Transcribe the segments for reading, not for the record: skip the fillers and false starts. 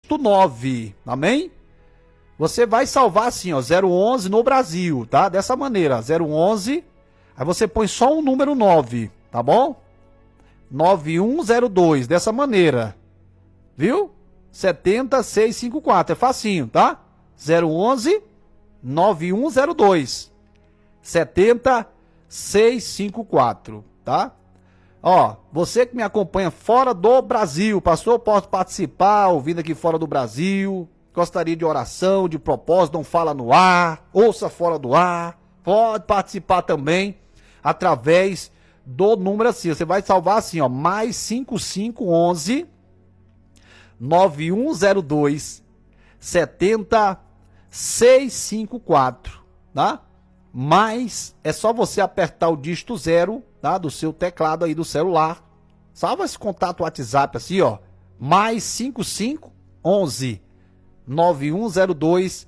dígito 9, amém? Você vai salvar assim, ó, 011 no Brasil, tá? Dessa maneira, 011, aí você põe só um número 9, tá bom? 9102, dessa maneira, viu? 70654, é facinho, tá? 011 9102 70654, tá? Ó, você que me acompanha fora do Brasil, pastor, posso participar, ouvindo aqui fora do Brasil, gostaria de oração, de propósito, não fala no ar, ouça fora do ar, pode participar também, através do número assim, você vai salvar assim, ó, mais 5511 9102 70654, tá? Mas é só você apertar o dígito 0, tá? Do seu teclado aí do celular. Salva esse contato WhatsApp assim, ó. Mais 5511 9102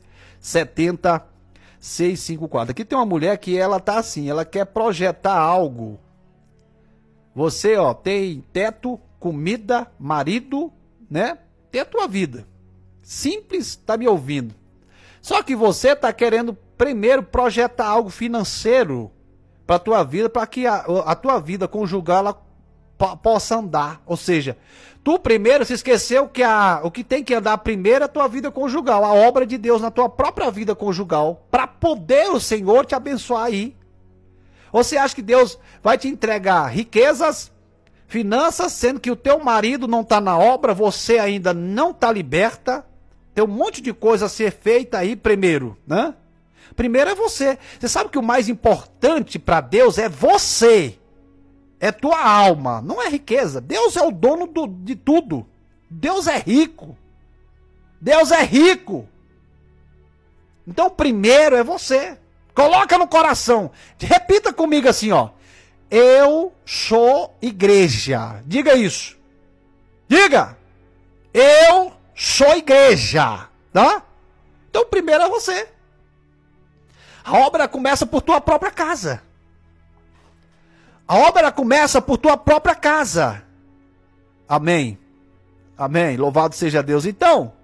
70654. Aqui tem uma mulher que ela tá assim, ela quer projetar algo. Você, ó, tem teto, comida, marido, né? Tem a tua vida. Simples, tá me ouvindo. Só que você tá querendo primeiro projetar algo financeiro para tua vida, para que a tua vida conjugal ela possa andar. Ou seja, tu primeiro se esqueceu que o que tem que andar primeiro é a tua vida conjugal, a obra de Deus na tua própria vida conjugal, para poder o Senhor te abençoar aí. Ou você acha que Deus vai te entregar riquezas, finanças, sendo que o teu marido não está na obra, você ainda não está liberta? Tem um monte de coisa a ser feita aí primeiro, né? Primeiro é você. Você sabe que o mais importante para Deus é você. É tua alma, não é riqueza. Deus é o dono de tudo. Deus é rico. Deus é rico. Então primeiro é você. Coloca no coração. Repita comigo assim, ó. Eu sou igreja. Diga isso. Diga. Eu sou igreja. Tá? Então primeiro é você. A obra começa por tua própria casa. A obra começa por tua própria casa. Amém. Amém. Louvado seja Deus. Então.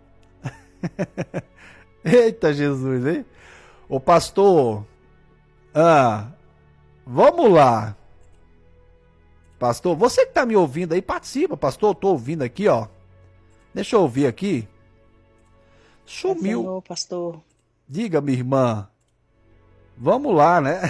Eita Jesus, hein? Ô pastor. Vamos lá. Pastor, você que tá me ouvindo aí, participa, pastor. Eu tô ouvindo aqui, ó. Deixa eu ouvir aqui. Sumiu. Senhor, pastor. Diga, minha irmã. Vamos lá, né?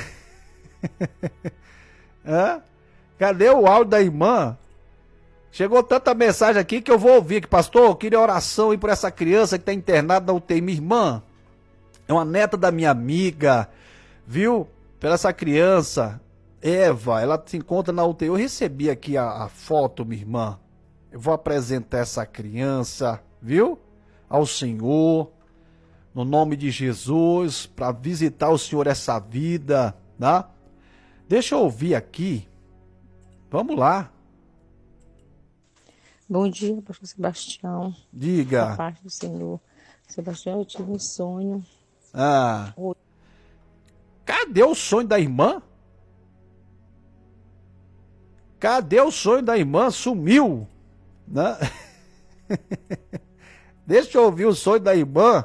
Cadê o áudio da irmã? Chegou tanta mensagem aqui que eu vou ouvir. Que, pastor, eu queria oração aí por essa criança que está internada na UTI. Minha irmã é uma neta da minha amiga, viu? Pela essa criança, Eva, ela se encontra na UTI. Eu recebi aqui a foto, minha irmã. Eu vou apresentar essa criança, viu? Ao Senhor. No nome de Jesus, para visitar o Senhor essa vida, tá? Deixa eu ouvir aqui. Vamos lá. Bom dia, pastor Sebastião. Diga. Da parte do Senhor. Sebastião, eu tive um sonho. Cadê o sonho da irmã? Cadê o sonho da irmã? Sumiu, né? Deixa eu ouvir o sonho da irmã.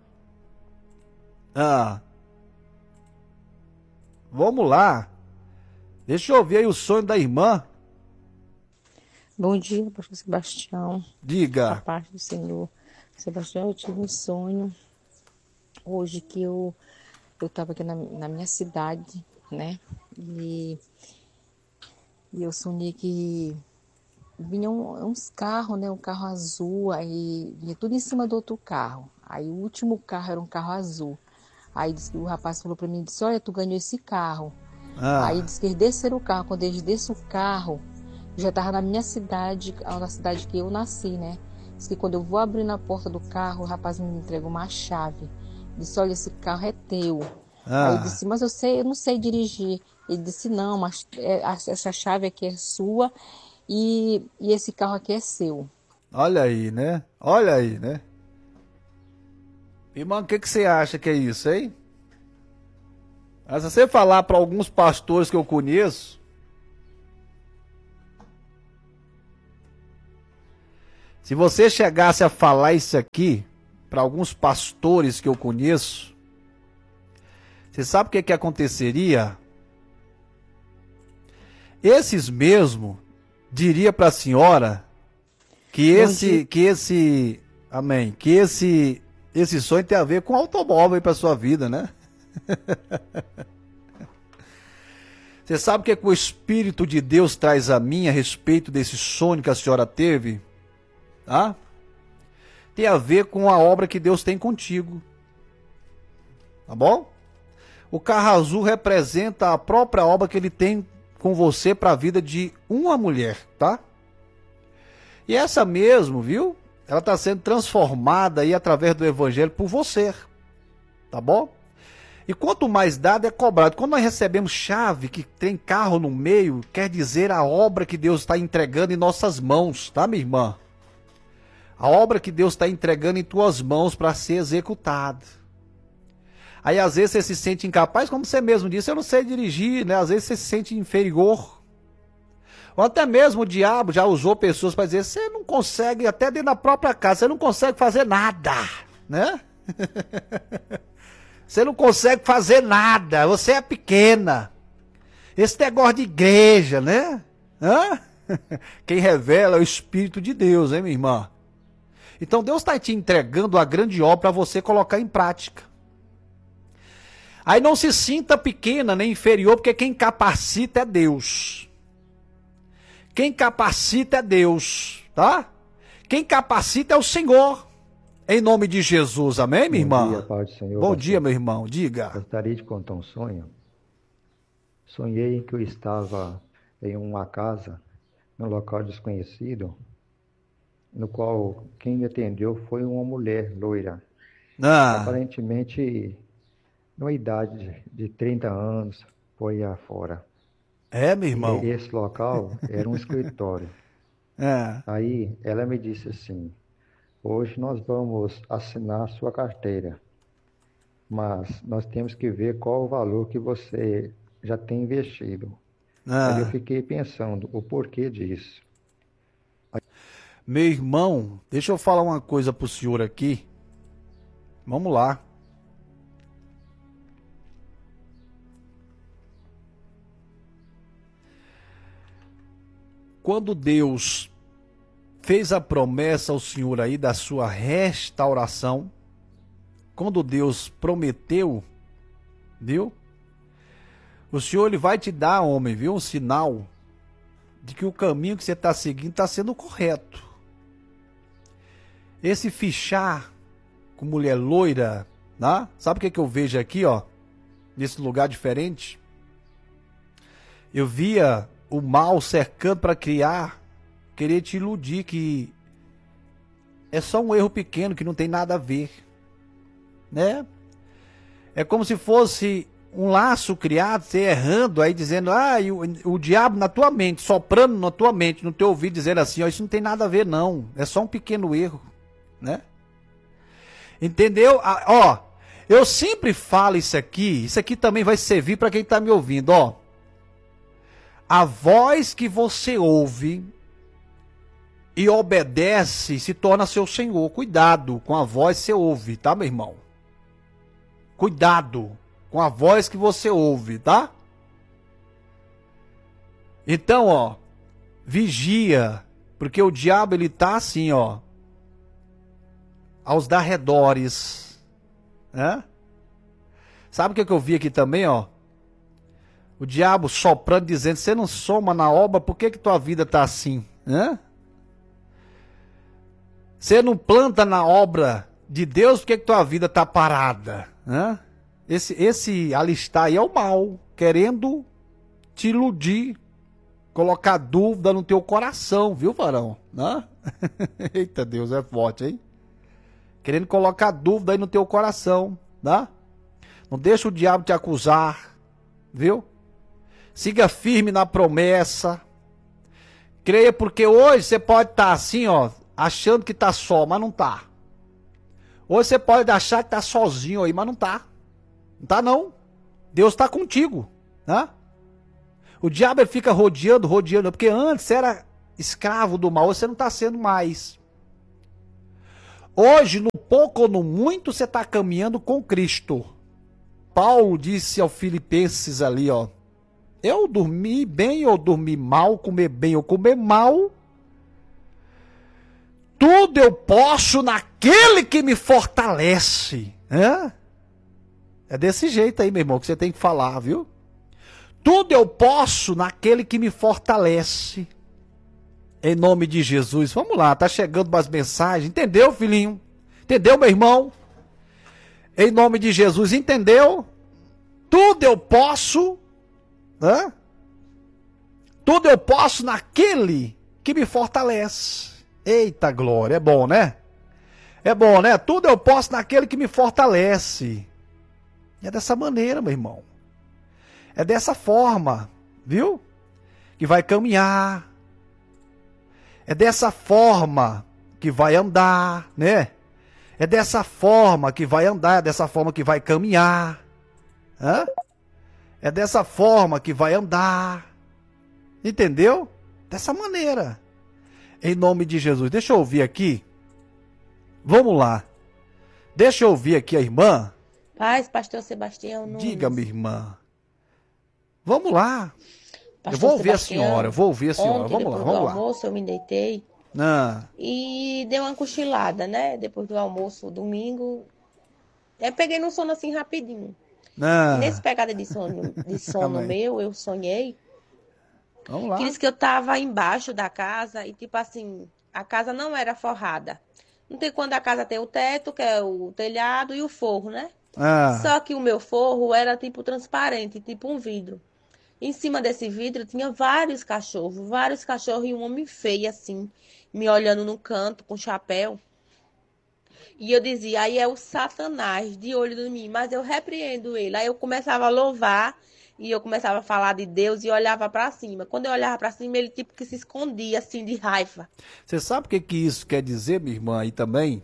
Vamos lá. Deixa eu ouvir aí o sonho da irmã. Bom dia, pastor Sebastião. Diga. Da parte do Senhor. Sebastião, eu tive um sonho hoje que eu estava aqui na minha cidade, né? E eu sonhei que vinham uns carros, né? Um carro azul, aí vinha tudo em cima do outro carro. Aí o último carro era um carro azul. Aí o rapaz falou para mim, disse, olha, tu ganhou esse carro. Aí disse que eles desceram o carro. Quando eles desceram o carro, eu já estava na minha cidade, na cidade que eu nasci, né? Disse que quando eu vou abrir na porta do carro, o rapaz me entregou uma chave. Disse, olha, esse carro é teu. Aí eu disse, mas eu não sei dirigir. Ele disse, não, mas essa chave aqui é sua e esse carro aqui é seu. Olha aí, né? Olha aí, né? Irmão, o que você acha que é isso, hein? Mas se você falar para alguns pastores que eu conheço, Se você chegasse a falar isso aqui para alguns pastores que eu conheço, você sabe o que aconteceria? Esses mesmo diria para a senhora que amém, que esse sonho tem a ver com automóvel para sua vida, né? Você sabe o que o Espírito de Deus traz a mim a respeito desse sonho que a senhora teve? Tá? Tem a ver com a obra que Deus tem contigo. Tá bom? O carro azul representa a própria obra que ele tem com você para a vida de uma mulher, tá? E essa mesmo, viu? Ela está sendo transformada aí através do evangelho por você. Tá bom? E quanto mais dado é cobrado. Quando nós recebemos chave que tem carro no meio, quer dizer a obra que Deus está entregando em nossas mãos, tá, minha irmã? A obra que Deus está entregando em tuas mãos para ser executada. Aí às vezes você se sente incapaz, como você mesmo disse, eu não sei dirigir, né? Às vezes você se sente inferior. Ou até mesmo o diabo já usou pessoas para dizer, você não consegue, até dentro da própria casa, você não consegue fazer nada, né? Você não consegue fazer nada, você é pequena. Esse negócio de igreja, né? Hã? Quem revela é o Espírito de Deus, hein, minha irmã? Então Deus está te entregando a grande obra para você colocar em prática. Aí não se sinta pequena nem inferior, porque quem capacita é Deus. Quem capacita é Deus, tá? Quem capacita é o Senhor. Em nome de Jesus, amém, minha irmã? Bom dia, Pai do Senhor. Bom dia, meu irmão, diga. Gostaria de contar um sonho. Sonhei que eu estava em uma casa, num local desconhecido, no qual quem me atendeu foi uma mulher loira. Aparentemente, numa idade de 30 anos, foi afora. É, meu irmão? E esse local era um escritório. Aí ela me disse assim, hoje nós vamos assinar sua carteira, mas nós temos que ver qual o valor que você já tem investido. Aí eu fiquei pensando o porquê disso. Meu irmão, deixa eu falar uma coisa pro senhor aqui. Vamos lá. Quando Deus fez a promessa ao senhor aí da sua restauração, quando Deus prometeu, viu? O senhor ele vai te dar, homem, viu? Um sinal de que o caminho que você está seguindo está sendo correto. Esse fichar com mulher loira, né? Sabe o que eu vejo aqui, ó? Nesse lugar diferente? Eu via o mal cercando para criar, querer te iludir que é só um erro pequeno que não tem nada a ver, né? É como se fosse um laço criado, você errando aí dizendo, e o diabo na tua mente, soprando na tua mente, no teu ouvido dizendo assim, ó, isso não tem nada a ver não, é só um pequeno erro, né? Entendeu? Eu sempre falo isso aqui também vai servir para quem está me ouvindo, ó. A voz que você ouve e obedece se torna seu senhor. Cuidado com a voz que você ouve, tá, meu irmão? Cuidado com a voz que você ouve, tá? Então, ó, vigia, porque o diabo ele tá assim, ó, aos arredores, né? Sabe o que eu vi aqui também, ó? O diabo soprando, dizendo, você não soma na obra, por que tua vida tá assim? Né? Você não planta na obra de Deus, por que tua vida tá parada? Né? Esse alistar aí é o mal, querendo te iludir, colocar dúvida no teu coração, viu, varão? Né? Eita Deus, é forte, hein? Querendo colocar dúvida aí no teu coração, tá? Não deixa o diabo te acusar, viu? Siga firme na promessa. Creia, porque hoje você pode estar assim, ó, achando que tá só, mas não tá. Hoje você pode achar que tá sozinho aí, mas não tá. Não tá não. Deus tá contigo, né? O diabo ele fica rodeando, porque antes você era escravo do mal, hoje você não tá sendo mais. Hoje, no pouco ou no muito, você está caminhando com Cristo. Paulo disse aos Filipenses ali, ó. Eu dormi bem ou dormi mal, comer bem ou comer mal. Tudo eu posso naquele que me fortalece. É desse jeito aí, meu irmão, que você tem que falar, viu? Tudo eu posso naquele que me fortalece. Em nome de Jesus. Vamos lá, tá chegando umas mensagens. Entendeu, filhinho? Entendeu, meu irmão? Em nome de Jesus, entendeu? Tudo eu posso. Tudo eu posso naquele que me fortalece. Eita glória, é bom, né? É bom, né? Tudo eu posso naquele que me fortalece. É dessa maneira, meu irmão. É dessa forma, viu? Que vai caminhar. É dessa forma que vai andar, né? É dessa forma que vai andar, é dessa forma que vai caminhar. É dessa forma que vai andar. Entendeu? Dessa maneira. Em nome de Jesus. Deixa eu ouvir aqui. Vamos lá. Deixa eu ouvir aqui a irmã. Paz, pastor Sebastião Nunes. Diga, minha irmã. Vamos lá. Pastor eu vou ouvir Sebastião, a senhora, eu vou ouvir a senhora. Ontem, Vamos lá, depois vamos do lá. almoço, eu me deitei e dei uma cochilada, né? Depois do almoço, domingo. Eu peguei no sono assim rapidinho. E nesse pegada de sono meu, eu sonhei. Vamos lá. Que disse que eu tava embaixo da casa e, tipo assim, a casa não era forrada. Não tem quando a casa tem o teto, que é o telhado, e o forro, né? Só que o meu forro era tipo transparente, tipo um vidro. Em cima desse vidro tinha vários cachorros e um homem feio assim, me olhando no canto com chapéu. E eu dizia, aí é o Satanás de olho em mim, mas eu repreendo ele. Aí eu começava a louvar e eu começava a falar de Deus e olhava para cima. Quando eu olhava para cima, ele tipo que se escondia assim de raiva. Você sabe o que isso quer dizer, minha irmã, aí também?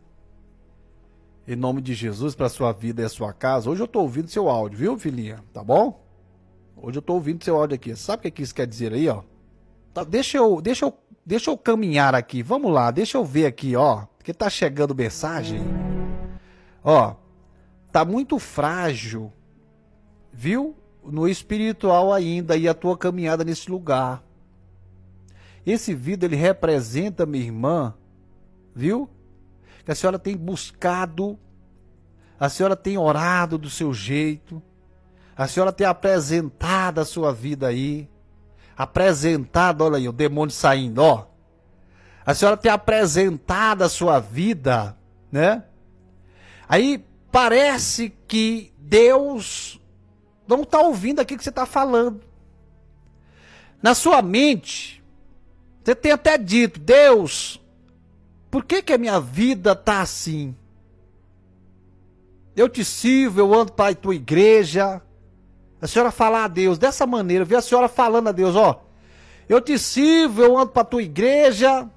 Em nome de Jesus, para sua vida e a sua casa. Hoje eu tô ouvindo seu áudio, viu, filhinha? Tá bom? Hoje eu tô ouvindo seu áudio aqui. Sabe o que isso quer dizer aí, ó? Tá, deixa eu caminhar aqui. Vamos lá, deixa eu ver aqui, ó. Porque tá chegando mensagem. Ó, tá muito frágil, viu? No espiritual ainda e a tua caminhada nesse lugar. Esse vidro, ele representa, minha irmã, viu? Que a senhora tem buscado, a senhora tem orado do seu jeito, a senhora tem apresentado a sua vida aí, apresentado, olha aí, o demônio saindo, ó. A senhora tem apresentado a sua vida, né? Aí parece que Deus não está ouvindo aquilo que você está falando. Na sua mente, você tem até dito, Deus, por que a minha vida está assim? Eu te sirvo, eu ando para a tua igreja. A senhora falar a Deus dessa maneira, eu vi a senhora falando a Deus, ó. Eu te sirvo, eu ando para a tua igreja.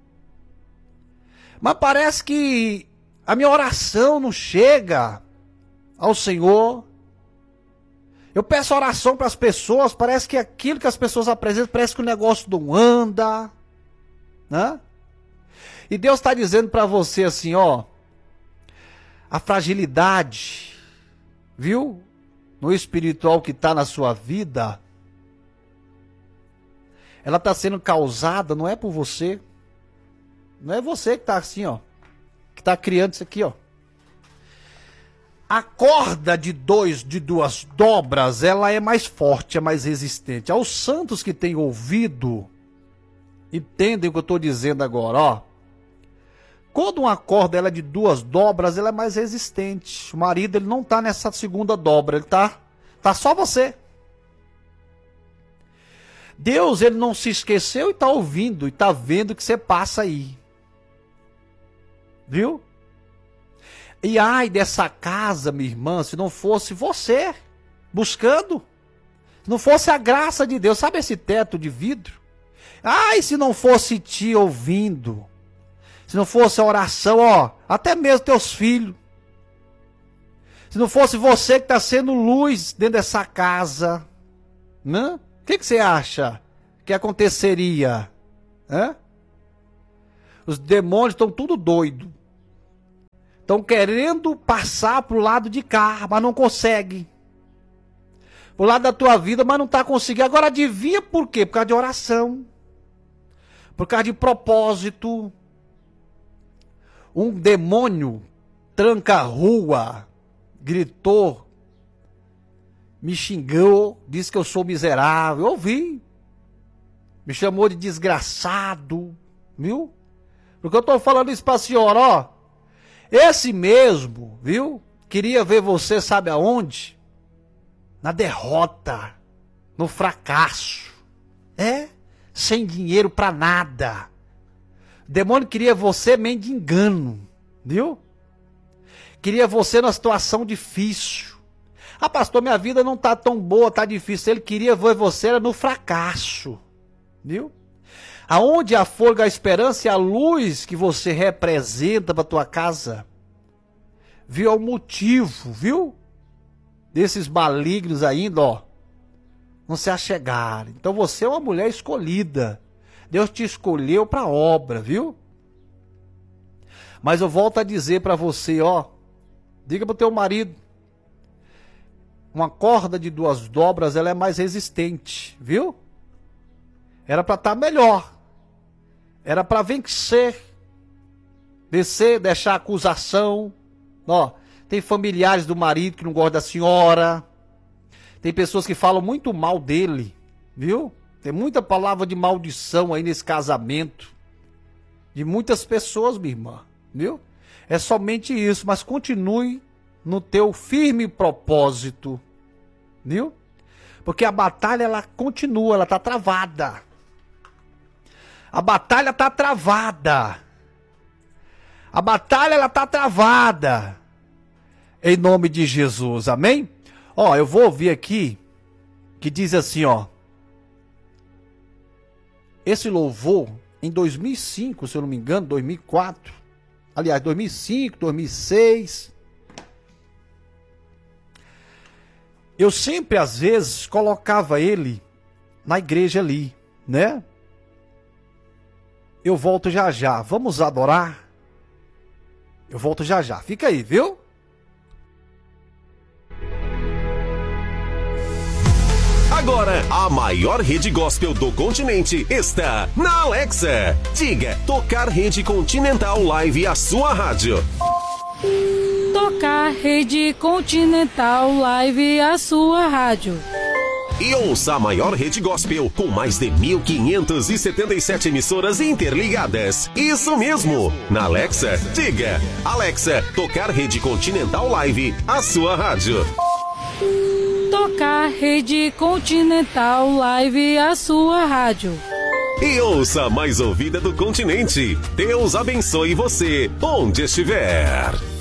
Mas parece que a minha oração não chega ao Senhor. Eu peço oração para as pessoas, parece que aquilo que as pessoas apresentam, parece que o negócio não anda, né? E Deus está dizendo para você assim, ó, a fragilidade, viu? No espiritual que está na sua vida, ela está sendo causada, não é por você, não é você que está assim, ó, que está criando isso aqui, ó. A corda de duas dobras, ela é mais forte, é mais resistente. Aos santos que têm ouvido, entendem o que eu estou dizendo agora, ó. Quando uma corda ela é de duas dobras, ela é mais resistente. O marido, ele não está nessa segunda dobra, ele tá só você. Deus, ele não se esqueceu e está ouvindo, e está vendo o que você passa aí. Viu? E ai dessa casa, minha irmã, se não fosse você buscando, se não fosse a graça de Deus, sabe esse teto de vidro? Ai, se não fosse ti ouvindo, se não fosse a oração, ó, até mesmo teus filhos, se não fosse você que está sendo luz dentro dessa casa, né? O que você acha que aconteceria? Os demônios estão tudo doido. Estão querendo passar pro lado de cá, mas não consegue. Pro lado da tua vida, mas não tá conseguindo. Agora adivinha por quê? Por causa de oração. Por causa de propósito. Um demônio tranca-rua, gritou, me xingou, disse que eu sou miserável. Eu ouvi. Me chamou de desgraçado, viu? Porque eu tô falando isso pra senhora, ó. Esse mesmo, viu? Queria ver você, sabe aonde? Na derrota, no fracasso. Sem dinheiro pra nada. O demônio queria você mendigando, viu? Queria você numa situação difícil. Ah, pastor, minha vida não tá tão boa, tá difícil. Ele queria ver você no fracasso, viu? Aonde a folga, a esperança e a luz que você representa para tua casa, viu? É o motivo, viu? Desses malignos ainda, ó, não se achegarem. Então você é uma mulher escolhida. Deus te escolheu para a obra, viu? Mas eu volto a dizer para você, ó, diga para o teu marido, uma corda de 2 dobras, ela é mais resistente, viu? Era para estar melhor. Era para vencer, deixar acusação. Ó, tem familiares do marido que não gostam da senhora. Tem pessoas que falam muito mal dele, viu? Tem muita palavra de maldição aí nesse casamento. De muitas pessoas, minha irmã, viu? É somente isso, mas continue no teu firme propósito, viu? Porque a batalha, ela continua, ela tá travada. A batalha tá travada. A batalha, ela tá travada. Em nome de Jesus, amém? Ó, eu vou ouvir aqui, que diz assim, ó. Esse louvor, em 2005, se eu não me engano, 2004. Aliás, 2005, 2006. Eu sempre, às vezes, colocava ele na igreja ali, né? Eu volto já já. Vamos adorar? Eu volto já já. Fica aí, viu? Agora, a maior rede gospel do continente está na Alexa. Diga, tocar Rede Continental Live, a sua rádio. Tocar Rede Continental Live, a sua rádio. E ouça a maior rede gospel com mais de 1.577 emissoras interligadas. Isso mesmo! Na Alexa, diga, Alexa, tocar Rede Continental Live, a sua rádio. Tocar Rede Continental Live, a sua rádio. E ouça a mais ouvida do continente. Deus abençoe você, onde estiver.